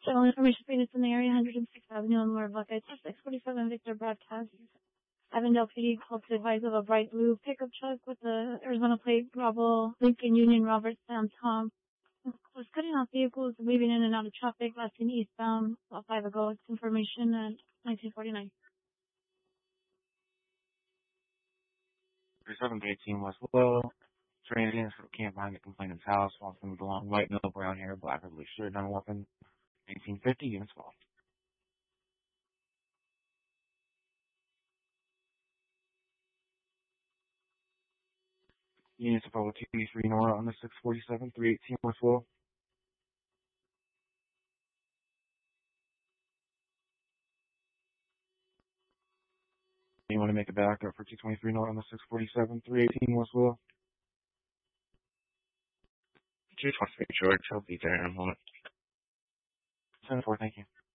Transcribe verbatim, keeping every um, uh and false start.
General information for units in the area, one hundred sixth Avenue and Laura Buckeye, six forty-seven Victor broadcast. Avondale P D called to advise of a bright blue pickup truck with the Arizona plate Bravo Lincoln Union Robert Sam Tom. Was cutting off vehicles, weaving in and out of traffic, last seen eastbound about five ago. It's information at nineteen forty-nine. thirty-seven eighteen West Willow. Train for camp behind the complainant's house. Walks moved along. White male, brown hair, black or blue shirt, non weapon. eighteen fifty units involved. Units of Apollo two three Nora on the six forty-seven, three eighteen West Willow. You want to make a backup for two twenty-three Nora on the six forty-seven, three eighteen West Willow? two twenty-three George, I'll be there in a moment. ten four, thank you.